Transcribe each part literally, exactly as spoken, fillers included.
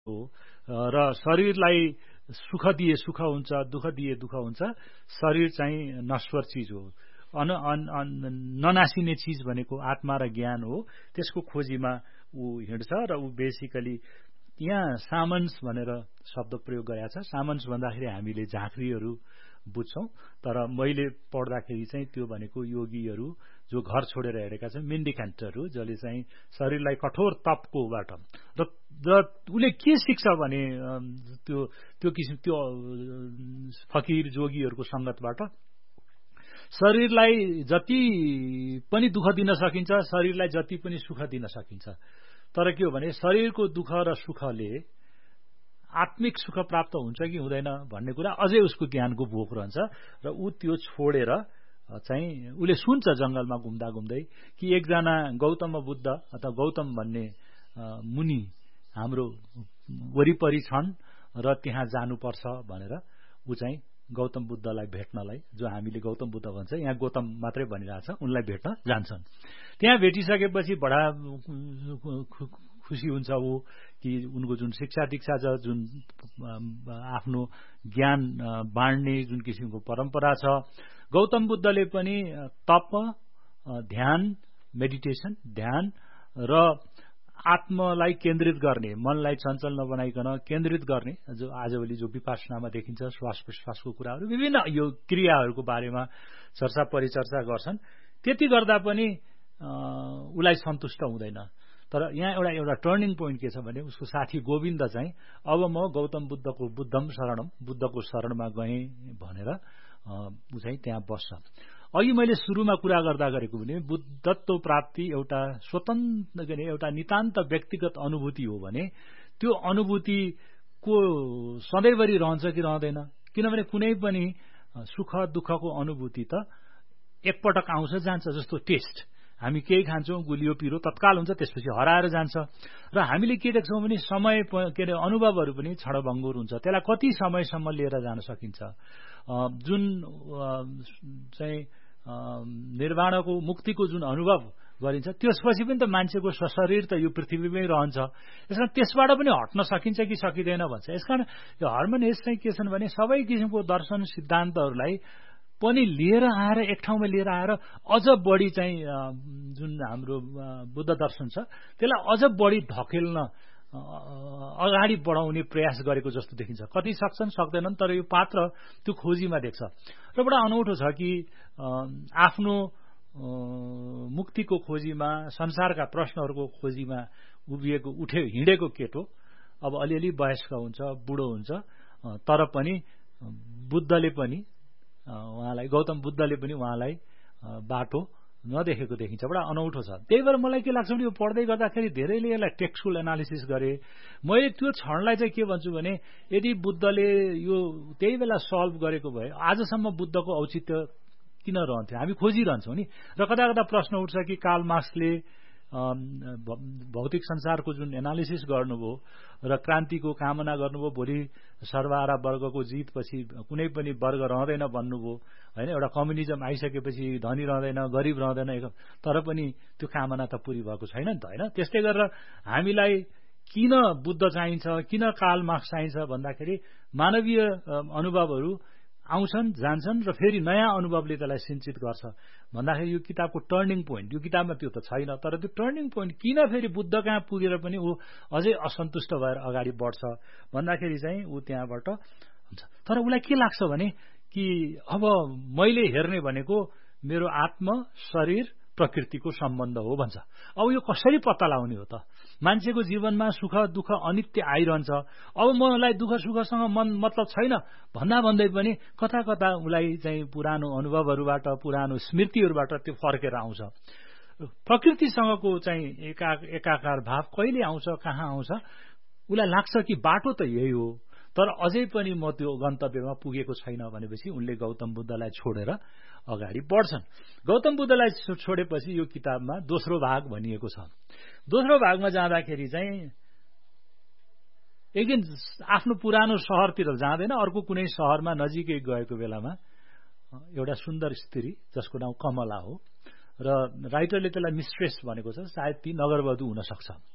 हो र शरीरलाई सुख दिए सुख हुन्छ, दुःख दिए दुःख हुन्छ। शरीर चाहिँ नश्वर चिज हो। अन, अन, अन ननासिने चिज भनेको आत्मा र ज्ञान हो। त्यसको खोजीमा ऊ हिँड्छ र ऊ बेसिकली यहाँ सामन्स भनेर शब्द प्रयोग गरेका छ। सामन्स भन्दाखेरि हामीले झाँक्रीहरू बुझ्छौं, तर मैले पढ्दाखेरि चाहिँ त्यो भनेको योगीहरू जो घर छोडेर हिँडेका छन्, मेन्डिकेन्टहरू, जसले चाहिँ शरीरलाई कठोर तपकोबाट र र उसले के सिक्छ भने त्यो त्यो किसिम त्यो फकीर जोगीहरूको संगतबाट शरीरलाई जति पनि दुःख दिन सकिन्छ, शरीरलाई जति पनि सुख दिन सकिन्छ। तर के हो भने शरीरको दुःख र सुखले आत्मिक सुख प्राप्त हुन्छ कि हुँदैन भन्ने कुरा अझै उसको ज्ञानको भोक रहन्छ र ऊ त्यो छोडेर चाहिँ उसले सुन्छ जंगलमा घुम्दा घुम्दै कि एकजना गौतम बुद्ध अथवा गौतम भन्ने मुनि हाम्रो वरिपरि छन् र त्यहाँ जानुपर्छ भनेर ऊ चाहिँ गौतम बुद्धलाई भेट्नलाई, जो हामीले गौतम बुद्ध भन्छ, यहाँ गौतम मात्रै भनिरहेछ, उनलाई भेट्न जान्छन्। त्यहाँ भेटिसकेपछि बडा खुसी हुन्छ ऊ कि उनको जुन शिक्षा दीक्षा छ, जुन आफ्नो ज्ञान बाँड्ने जुन किसिमको परम्परा छ, गौतम बुद्धले पनि तप, ध्यान, मेडिटेसन, ध्यान र आत्मलाई केन्द्रित गर्ने, मनलाई चञ्चल नबनाइकन केन्द्रित गर्ने, जो आजभोलि जो विपासनामा देखिन्छ, श्वास प्रश्वासको कुराहरू, विभिन्न यो क्रियाहरूको बारेमा चर्चा परिचर्चा गर्छन्। त्यति गर्दा पनि उलाई सन्तुष्ट हुँदैन। तर यहाँ एउटा एउटा टर्निङ पोइन्ट के छ भने उसको साथी गोविन्द चाहिँ अब म गौतम बुद्धको बुद्धम शरणम, बुद्धको शरणमा गएँ भनेर ऊ चाहिँ त्यहाँ बस्छ। अघि मैले सुरुमा कुरा गर्दा गरेको भने बुद्धत्व प्राप्ति एउटा स्वतन्त्र एउटा नितान्त व्यक्तिगत अनुभूति हो भने त्यो अनुभूतिको सधैँभरि रहन्छ कि रहँदैन? किनभने कुनै पनि सुख दुःखको अनुभूति त एकपटक आउँछ जान्छ। जस्तो टेस्ट, हामी केही खान्छौं, गुलियो पिरो तत्काल हुन्छ, त्यसपछि हराएर जान्छ। र हामीले के देख्छौं भने समय के अरे अनुभवहरू पनि क्षणभङ्गुर हुन्छ। त्यसलाई कति समयसम्म लिएर जान सकिन्छ? जुन चाहिँ निर्वाणको मुक्तिको जुन अनुभव गरिन्छ त्यसपछि पनि त मान्छेको शरीर त यो पृथ्वीमै रहन्छ। यसकारण त्यसबाट पनि हट्न सकिन्छ कि सकिँदैन भन्छ। यसकारण यो हर्मन हेस चाहिँ के छन् भने सबै किसिमको दर्शन सिद्धान्तहरूलाई पनि लिएर आएर एक ठाउँमा लिएर आएर अझ बढी चाहिँ जुन हाम्रो बुद्ध दर्शन छ त्यसलाई अझ बढी धकेल्न अगाडि बढाउने प्रयास गरेको जस्तो देखिन्छ। कति सक्छन् सक्दैनन्, तर यो पात्र त्यो खोजीमा देख्छ। र बडा अनौठो छ कि आफ्नो मुक्तिको खोजीमा, संसारका प्रश्नहरूको खोजीमा उभिएको उठे हिँडेको केटो अब अलिअलि वयस्क हुन्छ, बुढो हुन्छ, तर पनि बुद्धले पनि उहाँलाई, गौतम बुद्धले पनि उहाँलाई बाटो नदेखेको देखिन्छ। बडा अनौठो छ। त्यही भएर मलाई के लाग्छ भने यो पढ्दै गर्दाखेरि धेरैले यसलाई टेक्स्टुअल एनालिसिस गरे। मैले त्यो क्षणलाई चाहिँ के भन्छु भने यदि बुद्धले यो त्यही बेला सल्भ गरेको भए आजसम्म बुद्धको औचित्य किन रहन्थ्यो? हामी खोजिरहन्छौँ नि। र कता कता प्रश्न उठ्छ कि कार्ल मार्क्सले भौतिक संसारको जुन एनालिसिस गर्नुभयो र क्रान्तिको कामना गर्नुभयो, भोलि सर्वहारा वर्गको जितपछि कुनै पनि वर्ग रहँदैन भन्नुभयो हैन। एउटा कम्युनिजम आइसकेपछि धनी रहँदैन, गरिब रहँदैन, तर पनि त्यो कामना त पूरी भएको छैन नि त हैन। त्यस्तै गरेर हामीलाई किन बुद्ध चाहिन्छ, किन कार्ल मार्क्स चाहिन्छ भन्दाखेरि मानवीय अनुभवहरू आउँछन् जान्छन् र फेरि नयाँ अनुभवले त्यसलाई सिन्चित गर्छ भन्दाखेरि यो किताबको टर्निङ पोइन्ट, यो किताबमा त्यो त छैन, तर त्यो टर्निङ पोइन्ट किन फेरि बुद्ध कहाँ पुगेर पनि ऊ अझै असन्तुष्ट भएर अगाडि बढ्छ भन्दाखेरि चाहिँ ऊ त्यहाँबाट हुन्छ। तर उसलाई के लाग्छ भने कि अब मैले हेर्ने भनेको मेरो आत्म, शरीर, प्रकृतिको सम्बन्ध हो भन्छ। अब यो कसरी पत्ता लगाउने हो त? मान्छेको जीवनमा सुख दुःख अनित्य आइरहन्छ। अब मलाई दुःख सुखसँग मन मतलब छैन भन्दा भन्दै पनि कता कता उसलाई चाहिँ पुरानो अनुभवहरूबाट, पुरानो स्मृतिहरूबाट त्यो फर्केर आउँछ। प्रकृतिसँगको चाहिँ एका एकाकार भाव कहिले आउँछ, कहाँ आउँछ? उसलाई लाग्छ कि बाटो त यही हो, तर अझै पनि म त्यो गन्तव्यमा पुगेको छैन भनेपछि उनले गौतम बुद्धलाई छोडेर अगाडि बढ्छन्। गौतम बुद्धलाई छोडेपछि यो किताबमा दोस्रो भाग भनिएको छ। दोस्रो भागमा जाँदाखेरि चाहिँ एक दिन आफ्नो पुरानो शहरतिर जाँदैन, अर्को कुनै शहरमा नजिकै गएको बेलामा एउटा सुन्दर स्त्री जसको नाउँ कमला हो र राइटरले त्यसलाई मिस्ट्रेस भनेको छ, सायद ती नगरवधु हुन सक्छ।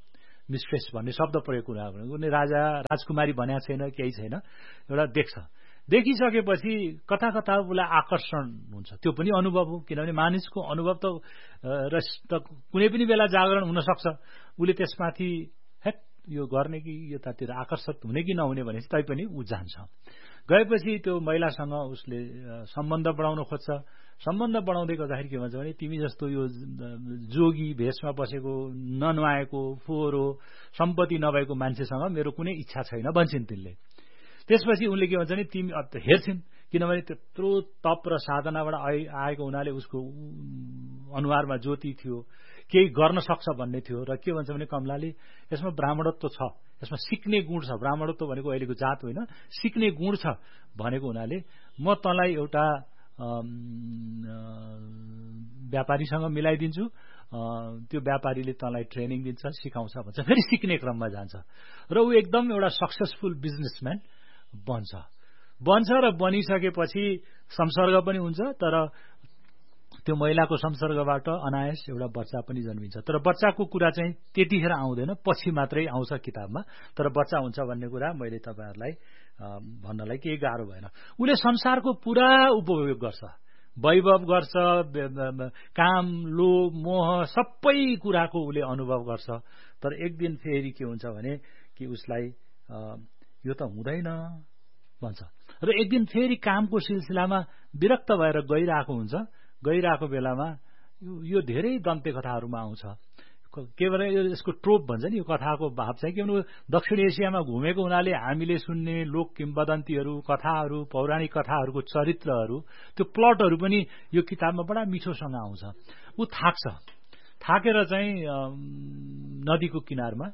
मिस्ट्रेस भन्ने शब्द प्रयोग कुरा उनी राजा राजकुमारी भनेको छैन, केही छैन, एउटा देख्छ। देखिसकेपछि कता कता उसलाई आकर्षण हुन्छ, त्यो पनि अनुभव हो। किनभने मानिसको अनुभव त र कुनै पनि बेला जागरण हुन सक्छ, उसले त्यसमाथि हेट यो गर्ने कि यतातिर आकर्षित हुने कि नहुने भनेपछि तैपनि ऊ जान्छ। गएपछि त्यो महिलासँग उसले सम्बन्ध बढाउन खोज्छ। सम्बन्ध बढाउँदै गर्दाखेरि के भन्छ भने तिमी जस्तो यो जोगी भेषमा बसेको, ननुहाएको, फोहोरो, सम्पत्ति नभएको मान्छेसँग मेरो कुनै इच्छा छैन भन्छन् तिनले। त्यसपछि उनले के भन्छ भने तिमी हेर्छिन्, किनभने त्यत्रो तप र साधनाबाट आएको हुनाले उसको अनुहारमा ज्योति थियो, केही गर्न सक्छ भन्ने थियो। र के भन्छ भने कमलाले यसमा ब्राह्मणत्व छ, यसमा सिक्ने गुण छ। ब्राह्मणत्व भनेको अहिलेको जात होइन, सिक्ने गुण छ भनेको हुनाले म तँलाई एउटा व्यापारीसँग मिलाइदिन्छु, त्यो व्यापारीले तँलाई ट्रेनिङ दिन्छ, सिकाउँछ भन्छ। फेरि सिक्ने क्रममा जान्छ र ऊ एकदम एउटा सक्सेसफुल बिजनेसम्यान बन्छ बन्छ र बनिसकेपछि संसर्ग पनि हुन्छ। तर त्यो महिलाको संसर्गबाट अनायास एउटा बच्चा पनि जन्मिन्छ। तर बच्चाको कुरा चाहिँ त्यतिखेर आउँदैन, पछि मात्रै आउँछ किताबमा। तर बच्चा हुन्छ भन्ने कुरा मैले तपाईँहरूलाई भन्नलाई केही गाह्रो भएन। उसले संसारको पुरा उपभोग गर्छ, वैभव गर्छ, काम, लोभ, मोह सबै कुराको उसले अनुभव गर्छ। तर एक दिन फेरि के हुन्छ भने कि उसलाई यो त हुँदैन भन्छ र एक दिन फेरि कामको सिलसिलामा विरक्त भएर गइरहेको हुन्छ। गइरहेको बेलामा यो धेरै दन्ते कथाहरूमा आउँछ। के भने यसको ट्रोप भन्छ नि, यो कथाको भाव चाहिँ के भने दक्षिण एसियामा घुमेको हुनाले हामीले सुन्ने लोक किम्वदन्तीहरू, कथाहरू, पौराणिक कथाहरूको चरित्रहरू, त्यो प्लटहरू पनि यो किताबमा बडा मिठोसँग आउँछ। ऊ थाक्छ, थाकेर चाहिँ नदीको किनारमा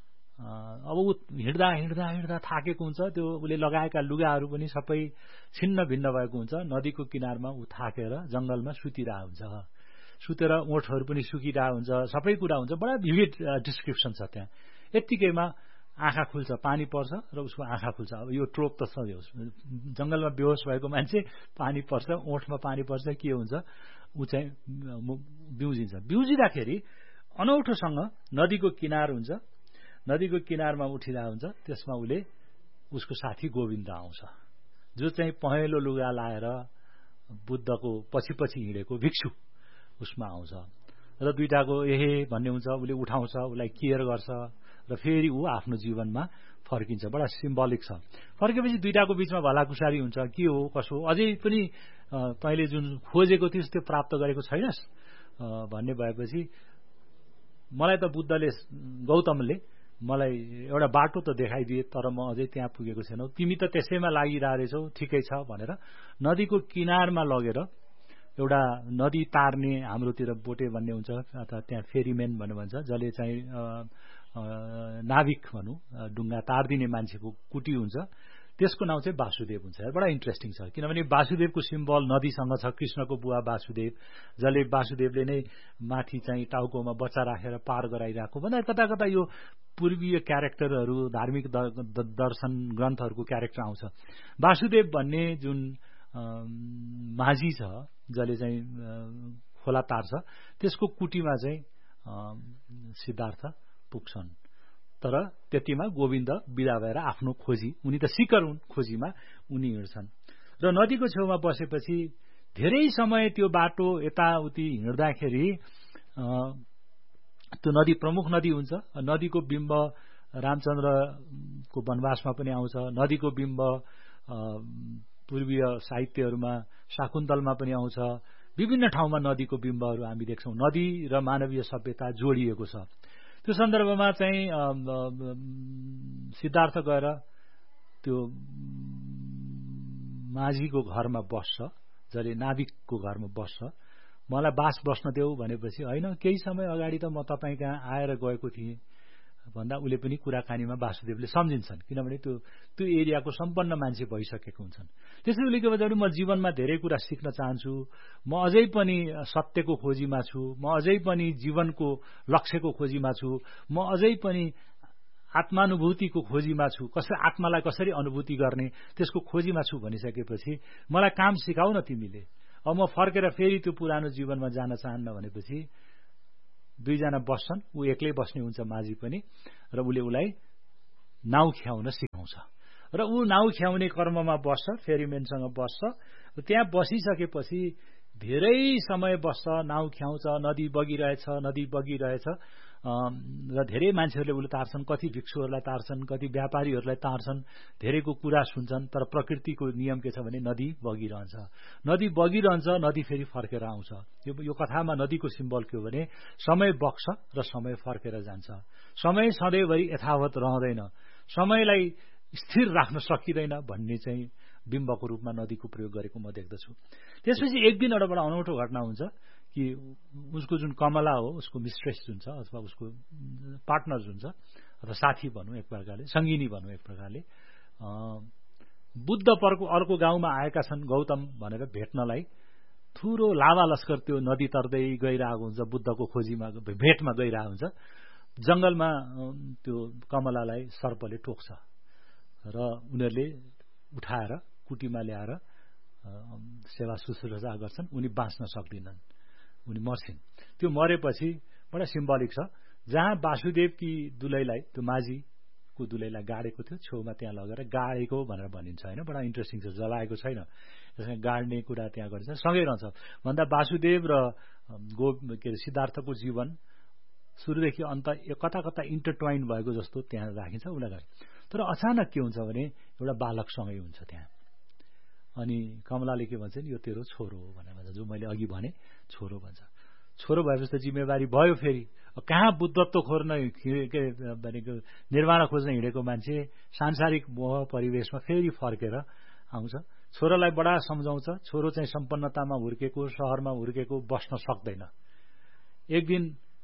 अब ऊ हिँड्दा हिँड्दा हिँड्दा थाकेको हुन्छ। त्यो उसले लगाएका लुगाहरू पनि सबै छिन्न भिन्न भएको हुन्छ। नदीको किनारमा ऊ थाकेर जंगलमा सुतिरहेको हुन्छ। सुतेर ओठहरू पनि सुकिरहेको हुन्छ, सबै कुरा हुन्छ। बडा भिभिड डिस्क्रिप्सन छ त्यहाँ। यत्तिकैमा आँखा खुल्छ, पानी पर्छ र उसको आँखा खुल्छ। अब यो ट्रोप त छ, जंगलमा बेहोस भएको मान्छे, पानी पर्छ, ओठमा पानी पर्छ, के हुन्छ, ऊ चाहिँ बिउजिन्छ। बिउजिँदाखेरि अनौठोसँग नदीको किनार हुन्छ, नदीको किनारमा उठिरहेको हुन्छ। त्यसमा उसले उसको साथी गोविन्द आउँछ, जो चाहिँ पहेँलो लुगा लाएर बुद्धको पछि पछि हिँडेको भिक्षु उसमा आउँछ र दुईटाको एहे भन्ने हुन्छ। उसले उठाउँछ, उसलाई केयर गर्छ र फेरि ऊ आफ्नो जीवनमा फर्किन्छ। बडा सिम्बोलिक छ। फर्केपछि दुईटाको बीचमा भलाकुसारी हुन्छ, के हो कसो हो, अझै पनि तैँले जुन खोजेको थिइस् त्यो प्राप्त गरेको छैनस् भन्ने भएपछि मलाई त बुद्धले, गौतमले मलाई एउटा बाटो त देखाइदिए, तर म अझै त्यहाँ पुगेको छैनौ, तिमी त त्यसैमा लागिरहेछौ, ठिकै छ भनेर नदीको किनारमा लगेर एउटा नदी तार्ने, हाम्रोतिर बोटे भन्ने हुन्छ अथवा त्यहाँ फेरिमेन भन्ने भन्छ, जसले चाहिँ नाविक भनौँ, डुङ्गा तार्दिने मान्छेको कुटी हुन्छ, त्यसको नाउँ चाहिँ वासुदेव हुन्छ। बडा इन्ट्रेस्टिङ छ, किनभने वासुदेवको सिम्बल नदीसँग छ। कृष्णको बुवा वासुदेव, जसले वासुदेवले नै माथि चाहिँ टाउकोमा बच्चा राखेर पार गराइरहेको भन्दा कता कता यो पूर्वीय क्यारेक्टरहरू, धार्मिक दर्शन ग्रन्थहरूको क्यारेक्टर आउँछ। वासुदेव भन्ने जुन माझी छ, जसले चाहिँ खोला तार्छ, त्यसको कुटीमा चाहिँ सिद्धार्थ पुग्छन्। तर त्यतिमा गोविन्द बिदा भएर आफ्नो खोजी, उनी त सिकर हुन्, खोजीमा उनी हिँड्छन् र नदीको छेउमा बसेपछि धेरै समय त्यो बाटो यताउति हिँड्दाखेरि त्यो नदी प्रमुख नदी हुन्छ। नदीको बिम्ब रामचन्द्रको वनवासमा पनि आउँछ। नदीको बिम्ब पूर्वीय साहित्यहरूमा शाकुन्तलमा पनि आउँछ। विभिन्न ठाउँमा नदीको बिम्बहरू हामी देख्छौँ। नदी र मानवीय सभ्यता जोडिएको छ। त्यो सन्दर्भमा चाहिँ सिद्धार्थ गएर त्यो माझीको घरमा बस्छ, जसले नाविकको घरमा बस्छ। मलाई बास बस्न देऊ भनेपछि होइन, केही समय अगाडि त म तपाईँ कहाँ आएर गएको थिएँ भन्दा उसले पनि कुराकानीमा वासुदेवले सम्झिन्छन्, किनभने त्यो त्यो एरियाको सम्पन्न मान्छे भइसकेको हुन्छन्। त्यसैले उसले के भन्छ भने म जीवनमा धेरै कुरा सिक्न चाहन्छु, म अझै पनि सत्यको खोजीमा छु, म अझै पनि जीवनको लक्ष्यको खोजीमा छु, म अझै पनि आत्मानुभूतिको खोजीमा छु, कसरी आत्मालाई कसरी अनुभूति गर्ने त्यसको खोजीमा छु भनिसकेपछि मलाई काम सिकाउ न तिमीले, अब म फर्केर फेरि त्यो पुरानो जीवनमा जान चाहन्न भनेपछि दुईजना बस्छन्, ऊ एक्लै बस्ने हुन्छ माझी पनि, र उसले उसलाई नाउ ख्याउन सिकाउँछ र ऊ नाउ ख्याउने कर्ममा बस्छ, फेरिमेनसँग बस्छ। त्यहाँ बसिसकेपछि धेरै समय बस्छ, नाउ ख्याउँछ, नदी बगिरहेछ नदी बगिरहेछ र धेरै मान्छेहरूले उसले तार्छन्, कति भिक्षुहरूलाई तार्छन्, कति व्यापारीहरूलाई तार्छन्, धेरैको कुरा सुन्छन्। तर प्रकृतिको नियम के छ भने नदी बगिरहन्छ, नदी बगिरहन्छ, नदी फेरि फर्केर आउँछ। यो यो कथामा नदीको सिम्बल के हो भने समय बग्छ र समय फर्केर जान्छ। समय सधैँभरि यथावत रहँदैन, समयलाई स्थिर राख्न सकिँदैन भन्ने चाहिँ बिम्बको रूपमा नदीको प्रयोग गरेको म देख्दछु। त्यसपछि एक दिन एउटा बडा अनौठो घटना हुन्छ कि उसको जुन कमला हो, उसको मिस्ट्रेस जुन छ अथवा उसको पार्टनर जुन छ अथवा साथी भनौँ एक प्रकारले, सङ्गिनी भनौँ एक प्रकारले, बुद्ध परको अर्को गाउँमा आएका छन् गौतम भनेर भेट्नलाई। ठुलो लावा लस्कर त्यो नदी तर्दै गइरहेको हुन्छ, बुद्धको खोजीमा भेटमा गइरहेको हुन्छ। जंगलमा त्यो कमलालाई सर्पले टोक्छ र उनीहरूले उठाएर कुटीमा ल्याएर सेवा शुश्रूषा गर्छन्। उनी बाँच्न सक्दिनन्, उनी मर्छिन्। त्यो मरेपछि बडा सिम्बलिक छ, जहाँ वासुदेवकी दुलैलाई, त्यो माझीको दुलैलाई गाडेको थियो, छेउमा त्यहाँ लगेर गाडेको भनेर भनिन्छ होइन। बडा इन्ट्रेस्टिङ छ, जलाएको छैन, त्यसमा गाड्ने कुरा त्यहाँ गरिन्छ, सँगै रहन्छ भन्दा वासुदेव र गो के अरे सिद्धार्थको जीवन सुरुदेखि अन्त कता कता इन्टरट्वाइन भएको जस्तो त्यहाँ राखिन्छ उसलाई। तर अचानक के हुन्छ भने एउटा बालकसँगै हुन्छ त्यहाँ, अनि कमलाले के भन्छ नि, यो तेरो छोरो हो भनेर भन्छ, जो मैले अघि भने छोरो भन्छ। छोरो भएपछि त जिम्मेवारी भयो फेरि। कहाँ बुद्धत्व खोज्न के भनेको निर्वाण खोज्न हिँडेको मान्छे सांसारिक मोह परिवेशमा फेरि फर्केर आउँछ। छोरालाई बडा सम्झाउँछ, छोरो चाहिँ सम्पन्नतामा हुर्केको, शहरमा हुर्केको, बस्न सक्दैन। एक दिन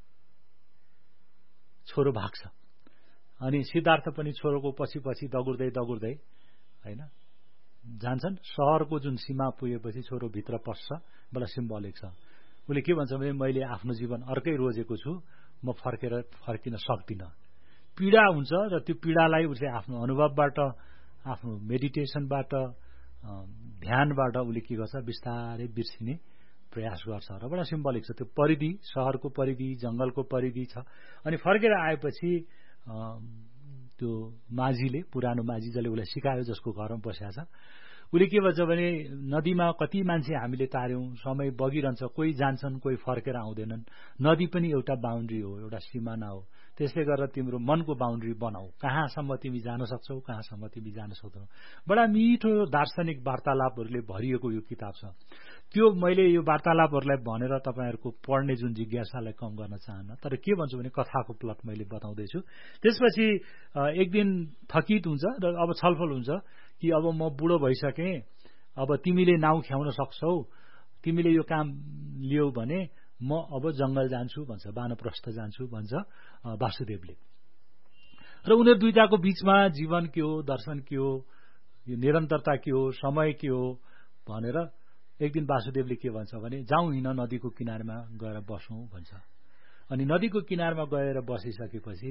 छोरो भाग्छ अनि सिद्धार्थ पनि छोरोको पछि पछि दगुर्दै दगुर्दै होइन जान्छन्। शहरको जुन सीमा पुगेपछि छोरो भित्र पस्छ, बडा सिम्बलिक छ। उसले के भन्छ भने मैले आफ्नो जीवन अर्कै रोजेको छु, म फर्केर फर्किन सक्दिनँ। पीडा हुन्छ र त्यो पीडालाई उसले आफ्नो अनुभवबाट, आफ्नो मेडिटेसनबाट, ध्यानबाट उसले के गर्छ, बिस्तारै बिर्सिने प्रयास गर्छ र बडा सिम्बलिक छ। त्यो परिधि, शहरको परिधि, जंगलको परिधि छ। अनि फर्केर आएपछि त्यो माझीले, पुरानो माझी जसले उसलाई सिकायो, जसको घरमा बसेको छ, उसले के भन्छ भने नदीमा कति मान्छे हामीले तार्यौं, समय बगिरहन्छ, कोही जान्छन्, कोही फर्केर आउँदैनन्। नदी पनि एउटा बााउन्ड्री हो, एउटा सिमाना हो। त्यसले गर्दा तिम्रो मनको बााउन्ड्री बनाऊ, कहाँसम्म तिमी जान सक्छौ, कहाँसम्म तिमी जान सक्दैनौ। बडा मिठो दार्शनिक वार्तालापहरूले भरिएको यो किताब छ। त्यो मैले यो वार्तालापहरूलाई भनेर तपाईहरुको पढ्ने जुन जिज्ञासालाई कम गर्न चाहन्न, तर के भन्छु भने कथाको प्लट मैले बताउँदैछु। त्यसपछि एक दिन थकित हुन्छ र अब छलफल हुन्छ कि अब म बुढो भइसकेँ, अब तिमीले नाउ ख्याउन सक्छौ, तिमीले यो काम लियौ भने म अब जंगल जान्छु भन्छ, वानप्रस्थ जान्छु भन्छ वासुदेवले। र उनीहरु दुईटाको बीचमा जीवन के हो, दर्शन के हो, यो निरन्तरता के हो, समय के हो भनेर एक दिन वासुदेवले के भन्छ भने जाउँ हिँड नदीको किनारमा गएर बसौं भन्छ। अनि नदीको किनारमा गएर बसिसकेपछि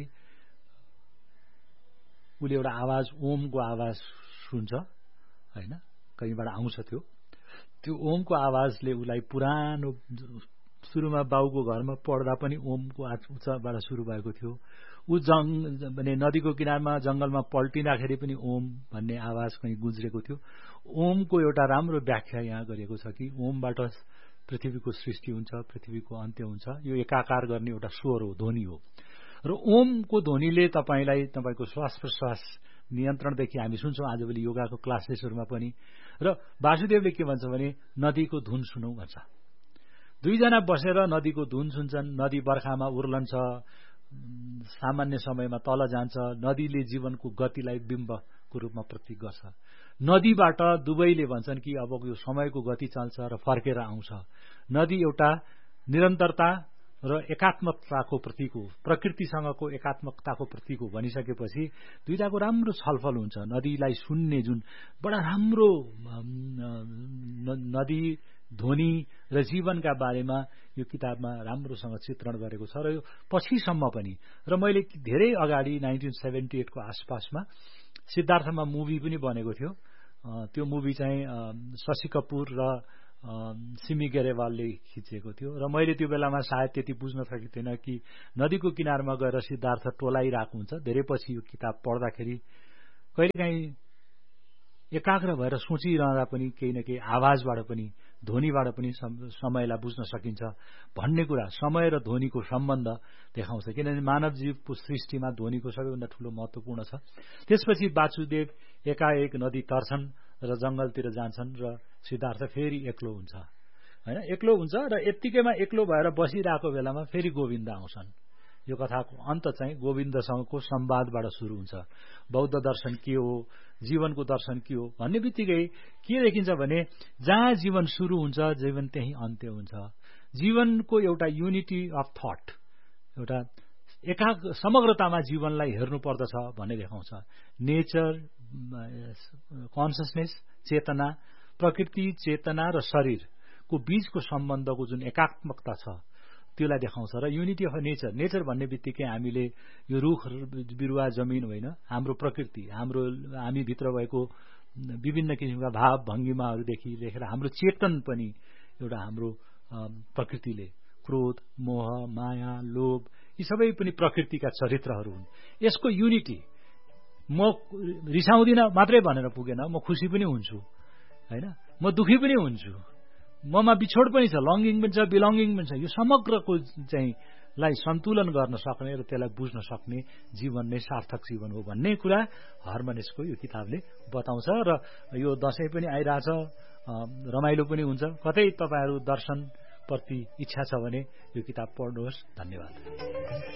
उले एउटा आवाज, ओमको आवाज सुन्छ हैन, कहीँबाट आउँछ। त्यो त्यो ओमको आवाजले उलाई पुरानो, सुरुमा बाउको घरमा पढ्दा पनि ओमको उच्चारणबाट सुरु भएको थियो। उ जङ भने नदीको किनारमा जंगलमा पल्टिँदाखेरि पनि ओम भन्ने आवाज कहीं गुज्रेको थियो। ओमको एउटा राम्रो व्याख्या यहाँ गरिएको छ कि ओमबाट पृथ्वीको सृष्टि हुन्छ, पृथ्वीको अन्त्य हुन्छ। यो एकाकार गर्ने एउटा स्वर हो, ध्वनि हो। र ओमको ध्वनिले तपाईलाई तपाईको श्वास प्रश्वास नियन्त्रणदेखि हामी सुन्छौं आजभोलि योगाको क्लासेसहरुमा पनि। र वासुदेवले के भन्छ भने नदीको धुन सुनौ भन्छ। दुईजना बसेर नदीको धुन सुन्छन्। नदी बर्खामा उर्लन्छ, सामान्य समयमा तल जान्छ। नदीले जीवनको गतिलाई बिम्बको रूपमा प्रतीक गर्छ। नदीबाट दुवैले भन्छन् कि अब यो समयको गति चल्छ र फर्केर आउँछ। नदी एउटा निरन्तरता र एकात्मकताको प्रतीक हो, प्रकृतिसँगको एकात्मकताको प्रतीक हो भनिसकेपछि दुईटाको राम्रो छलफल हुन्छ। नदीलाई सुन्ने जुन बडा राम्रो नदी, ध्वनि र जीवनका बारेमा यो किताबमा राम्रोसँग चित्रण गरेको छ। र यो पछिसम्म पनि, र मैले धेरै अगाडि नाइन्टीन सेभेन्टी एट को आसपासमा सिद्धार्थमा मुभी पनि बनेको थियो। त्यो मुभी चाहिँ शशि कपुर र सिमी गेरेवालले खिचेको थियो र मैले त्यो बेलामा सायद त्यति बुझ्न सकेको थिएन कि नदीको किनारमा गएर सिद्धार्थ टोलाइरहेको हुन्छ। धेरै पछि यो किताब पढ्दाखेरि कहिलेकाहीँ एकाग्र भएर सोचिरहँदा पनि केही न केही आवाजबाट पनि ध्वनिबाट पनि समयलाई बुझ्न सकिन्छ भन्ने कुरा समय र ध्वनिको सम्बन्ध देखाउँछ। किनभने मानव जीवको सृष्टिमा ध्वनिको सबैभन्दा ठूलो महत्वपूर्ण छ। त्यसपछि वासुदेव एकाएक नदी तर्छन् र जंगलतिर जान्छन् र सिद्धार्थ फेरि एक्लो हुन्छ हैन। एक्लो हुन्छ र यत्तिकैमा एक्लो भएर बसिरहेको बेलामा फेरि गोविन्द आउँछन्। यो कथाको अन्त चाहिँ गोविन्दसँगको संवादबाट सुरु हुन्छ। बौद्ध दर्शन के हो, जीवनको दर्शन के हो भन्ने बित्तिकै के देखिन्छ भने जहाँ जीवन सुरु हुन्छ जीवन त्यही अन्त्य हुन्छ। जीवनको एउटा युनिटी अफ थट, एउटा एकाग समग्रतामा जीवनलाई हेर्नु पर्दछ भन्ने देखाउँछ। नेचर, कन्सियसनेस, चेतना, प्रकृति, चेतना र शरीरको बीचको सम्बन्धको जुन एकात्मकता छ त्यसलाई देखाउँछ। र युनिटी अफ नेचर, नेचर भन्ने बित्तिकै हामीले यो रुख बिरुवा जमिन होइन, हाम्रो प्रकृति, हाम्रो हामी भित्र भएको विभिन्न किसिमका भाव भंगिमाहरूदेखि लिएर हाम्रो चेतन पनि एउटा हाम्रो प्रकृतिले, क्रोध, मोह, माया, लोभ, यी सबै पनि प्रकृतिका चरित्रहरू हुन्। यसको युनिटी, म रिसाउँदिन मात्रै भनेर पुगेन, म खुसी पनि हुन्छु हैन, म दुखी पनि हुन्छु, ममा बिछोड पनि छ, लङ्गिङ पनि छ, बिलङ्गिङ पनि छ। यो समग्रको चाहिँ लाई सन्तुलन गर्न सक्ने र त्यसलाई बुझ्न सक्ने जीवन नै सार्थक जीवन हो भन्ने कुरा हर्मनिसको यो किताबले बताउँछ। र यो दशैं पनि आइरहेछ, रमाइलो पनि हुन्छ। कतै तपाईहरु दर्शन प्रति इच्छा छ भने यो किताब पढ्नुहोस्। धन्यवाद।